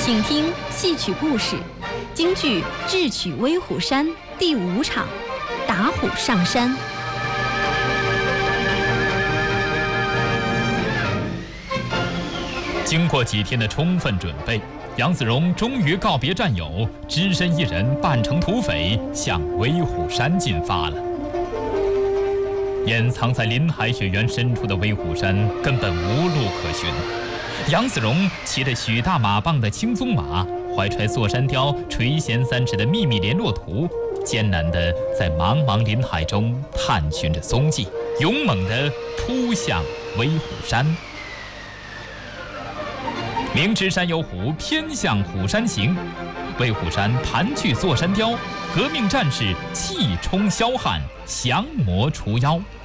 请听戏曲故事，京剧《智取威虎山》第5场，打虎上山。 经过几天的充分准备，杨子荣终于告别战友，只身一人扮成土匪，向威虎山进发了。掩藏在林海雪原深处的威虎山根本无路可寻。杨子荣骑着许大马棒的青鬃马，怀揣座山雕垂涎3尺的秘密联络图，艰难地在茫茫林海中探寻着踪迹，勇猛地扑向威虎山。明知山有虎，偏向虎山行。威虎山盘踞座山雕，革命战士气冲霄汉，降魔除妖。